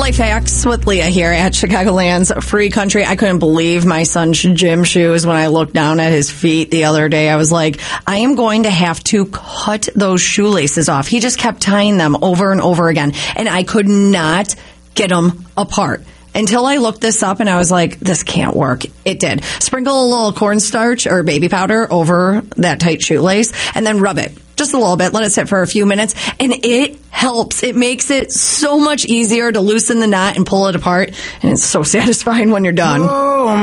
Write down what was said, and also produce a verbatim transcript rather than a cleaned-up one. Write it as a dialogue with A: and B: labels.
A: Life Hacks with Leah here at Chicagoland's Free Country. I couldn't believe my son's gym shoes when I looked down at his feet the other day. I was like, I am going to have to cut those shoelaces off. He just kept tying them over and over again, and I could not get them apart. Until I looked this up and I was like, this can't work. It did. Sprinkle a little cornstarch or baby powder over that tight shoelace and then rub it. Just a little bit. Let it sit for a few minutes. And it helps. It makes it so much easier to loosen the knot and pull it apart. And it's so satisfying when you're done.
B: Whoa.